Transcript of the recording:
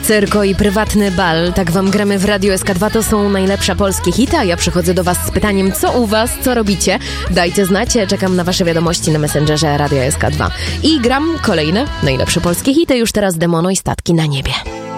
Cyrko i prywatny bal, tak wam gramy w Radio SK2, to są najlepsze polskie hity, a ja przychodzę do was z pytaniem, co u was, co robicie? Dajcie znać, czekam na wasze wiadomości na Messengerze Radio SK2. I gram kolejne najlepsze polskie hity, już teraz Demono i Statki na niebie.